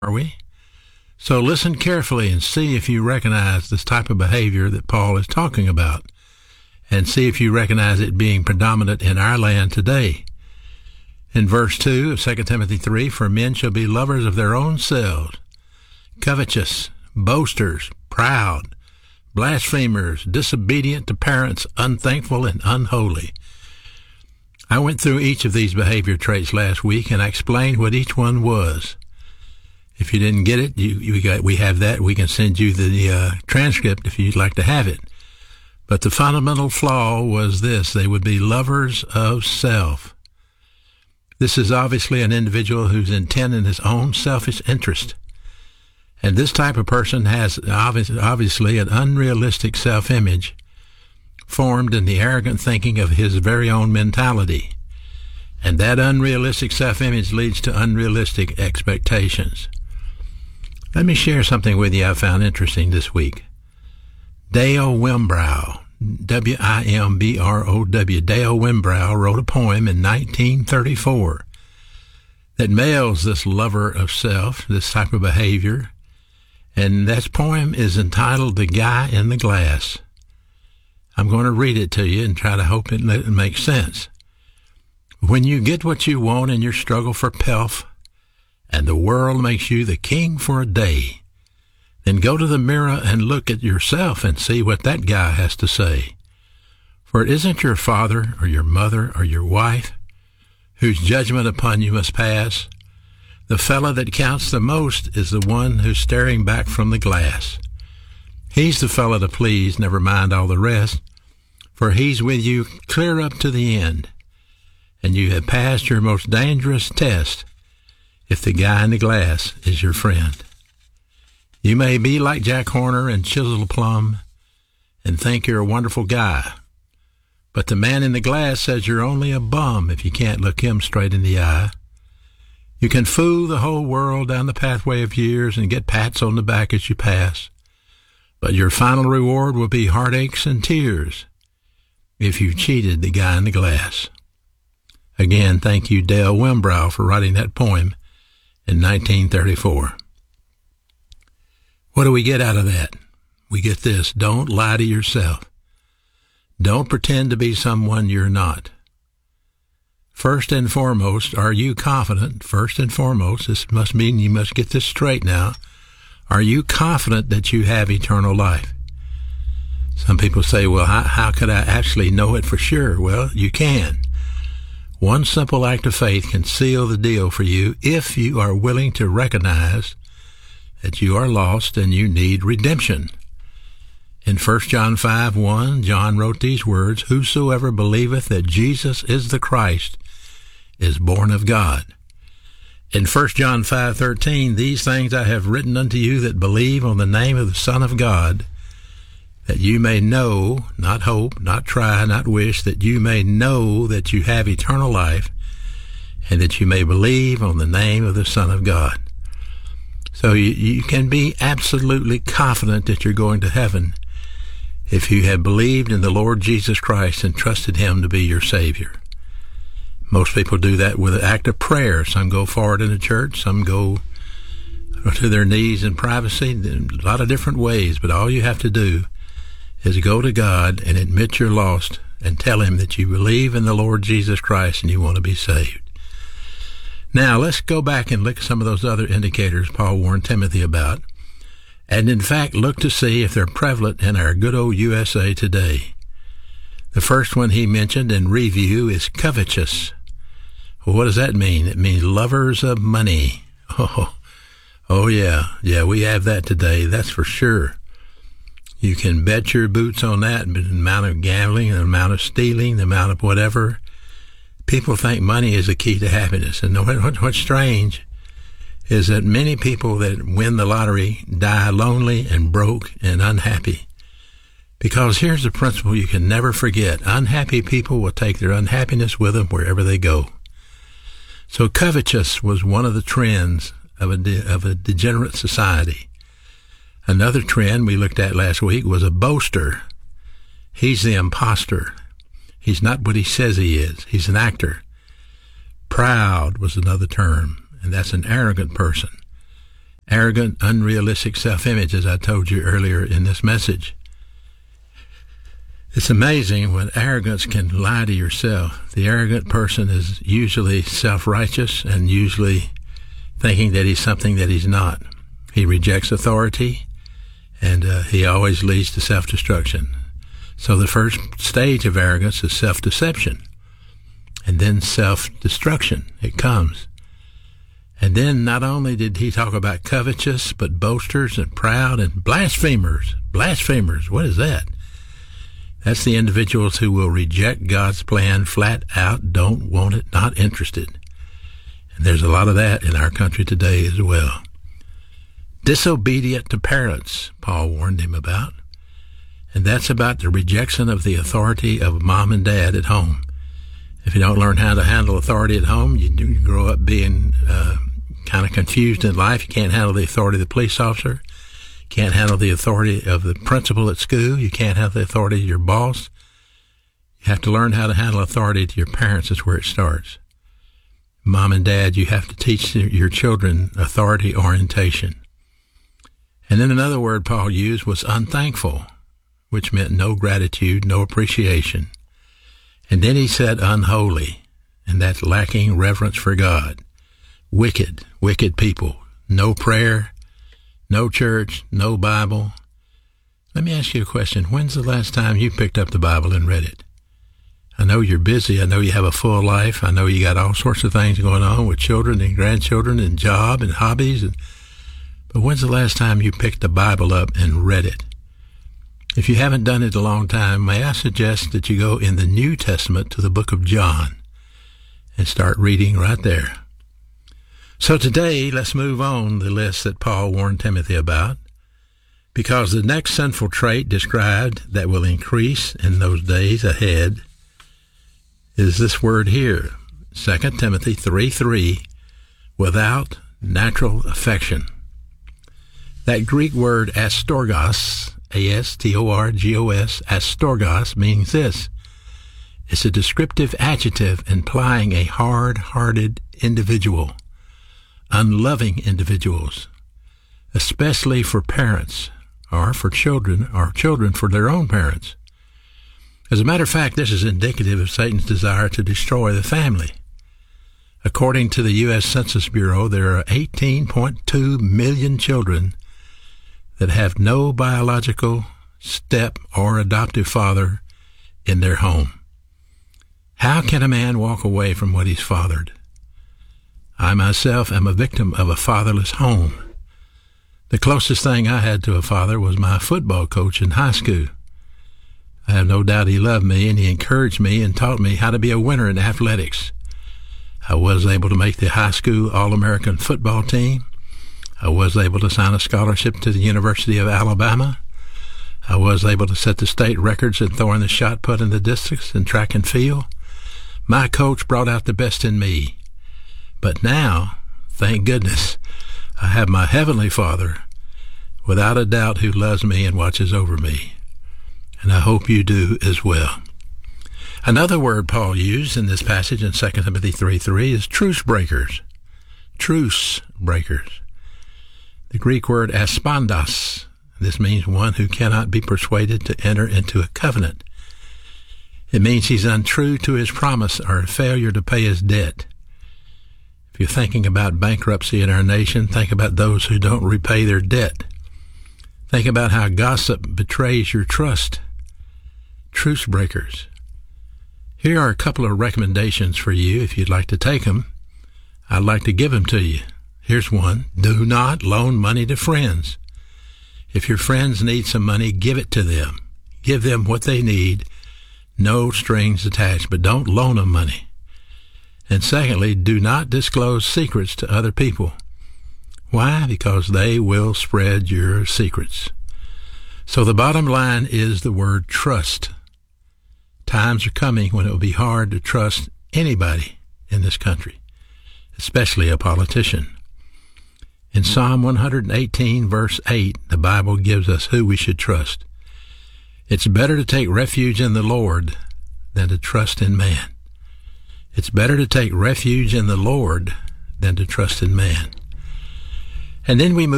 are we? So listen carefully and see if you recognize this type of behavior that Paul is talking about, and see if you recognize it being predominant in our land today. In verse 2 of 2 Timothy 3, "For men shall be lovers of their own selves, covetous, boasters, proud, blasphemers, disobedient to parents, unthankful, and unholy." I went through each of these behavior traits last week, and I explained what each one was. If you didn't get it, we have that. We can send you the transcript if you'd like to have it. But the fundamental flaw was this: they would be lovers of self. This is obviously an individual who's intent in his own selfish interest. And this type of person has obviously an unrealistic self-image formed in the arrogant thinking of his very own mentality. And that unrealistic self-image leads to unrealistic expectations. Let me share something with you I found interesting this week. Dale Wimbrow, W-I-M-B-R-O-W, Dale Wimbrow wrote a poem in 1934 that males this lover of self, this type of behavior, and that poem is entitled "The Guy in the Glass." I'm going to read it to you and try to hope it makes sense. "When you get what you want in your struggle for pelf, and the world makes you the king for a day, then go to the mirror and look at yourself and see what that guy has to say. For it isn't your father or your mother or your wife whose judgment upon you must pass. The fellow that counts the most is the one who's staring back from the glass. He's the fellow to please, never mind all the rest, for he's with you clear up to the end, and you have passed your most dangerous test if the guy in the glass is your friend. You may be like Jack Horner and Chisel Plum and think you're a wonderful guy, but the man in the glass says you're only a bum if you can't look him straight in the eye. You can fool the whole world down the pathway of years and get pats on the back as you pass, but your final reward will be heartaches and tears if you cheated the guy in the glass." Again, thank you, Dale Wimbrow, for writing that poem in 1934. What do we get out of that? We get this: don't lie to yourself. Don't pretend to be someone you're not. First and foremost, are you confident? First and foremost, this must mean you must get this straight now. Are you confident that you have eternal life? Some people say, well, how could I actually know it for sure? Well, you can. One simple act of faith can seal the deal for you if you are willing to recognize that you are lost and you need redemption. In 1 John 5:1, John wrote these words: "Whosoever believeth that Jesus is the Christ is born of God." In 1 John 5:13, "These things I have written unto you that believe on the name of the Son of God, that you may know," not hope, not try, not wish, "that you may know that you have eternal life, and that you may believe on the name of the Son of God." So you can be absolutely confident that you're going to heaven if you have believed in the Lord Jesus Christ and trusted Him to be your Savior. Most people do that with an act of prayer. Some go forward in the church, some go to their knees in privacy, in a lot of different ways, but all you have to do is go to God and admit you're lost and tell Him that you believe in the Lord Jesus Christ and you want to be saved. Now, let's go back and look at some of those other indicators Paul warned Timothy about, and in fact look to see if they're prevalent in our good old USA today. The first one he mentioned in review is covetous. Well, what does that mean? It means lovers of money. Oh yeah, we have that today, that's for sure. You can bet your boots on that, the amount of gambling, the amount of stealing, the amount of whatever. People think money is the key to happiness. And what's strange is that many people that win the lottery die lonely and broke and unhappy. Because here's the principle you can never forget: unhappy people will take their unhappiness with them wherever they go. So covetous was one of the trends of a degenerate society. Another trend we looked at last week was a boaster. He's the imposter. He's not what he says he is. He's an actor. Proud was another term, and that's an arrogant person. arrogant, unrealistic self-image, as I told you earlier in this message. It's amazing when arrogance can lie to yourself. The arrogant person is usually self-righteous and usually thinking that he's something that he's not. He rejects authority, and he always leads to self-destruction. So the first stage of arrogance is self-deception, and then self-destruction. It comes. And then not only did he talk about covetous, but boasters and proud and blasphemers. Blasphemers, what is that? That's the individuals who will reject God's plan flat out, don't want it, not interested. And there's a lot of that in our country today as well. Disobedient to parents, Paul warned him about. And that's about the rejection of the authority of mom and dad at home. If you don't learn how to handle authority at home, you grow up being kind of confused in life. You can't handle the authority of the police officer. Can't handle the authority of the principal at school. You can't have the authority of your boss. You have to learn how to handle authority to your parents. Is where it starts. Mom and dad, you have to teach your children authority orientation. And then another word Paul used was unthankful, which meant no gratitude, no appreciation. And then he said unholy, and that's lacking reverence for God. Wicked people. No prayer, no church, no Bible. Let me ask you a question. When's the last time you picked up the Bible and read it? I know you're busy. I know you have a full life. I know you got all sorts of things going on with children and grandchildren and job and hobbies. But when's the last time you picked the Bible up and read it? If you haven't done it a long time, may I suggest that you go in the New Testament to the book of John and start reading right there. So today, let's move on the list that Paul warned Timothy about, because the next sinful trait described that will increase in those days ahead is this word here, 2 Timothy 3:3, without natural affection. That Greek word astorgos, A-S-T-O-R-G-O-S, astorgos, means this. It's a descriptive adjective implying a hard-hearted individual, unloving individuals, especially for parents or for children or children for their own parents. As a matter of fact, this is indicative of Satan's desire to destroy the family. According to the U.S. Census Bureau, there are 18.2 million children that have no biological step or adoptive father in their home. How can a man walk away from what he's fathered? I myself am a victim of a fatherless home. The closest thing I had to a father was my football coach in high school. I have no doubt he loved me, and he encouraged me and taught me how to be a winner in athletics. I was able to make the high school All-American football team. I was able to sign a scholarship to the University of Alabama. I was able to set the state records in throwing the shot put in the distance in track and field. My coach brought out the best in me. But now, thank goodness, I have my Heavenly Father, without a doubt, who loves me and watches over me. And I hope you do as well. Another word Paul used in this passage in 2 Timothy 3:3 is truce breakers. Truce breakers. The Greek word aspandos. This means one who cannot be persuaded to enter into a covenant. It means he's untrue to his promise or a failure to pay his debt. If you're thinking about bankruptcy in our nation, think about those who don't repay their debt. Think about how gossip betrays your trust. Truce breakers. Here are a couple of recommendations for you if you'd like to take them. I'd like to give them to you. Here's one. Do not loan money to friends. If your friends need some money, give it to them. Give them what they need. No strings attached, but don't loan them money. And secondly, do not disclose secrets to other people. Why? Because they will spread your secrets. So the bottom line is the word trust. Times are coming when it will be hard to trust anybody in this country, especially a politician. In Psalm 118, verse 8, the Bible gives us who we should trust. It's better to take refuge in the Lord than to trust in man. It's better to take refuge in the Lord than to trust in man. And then we move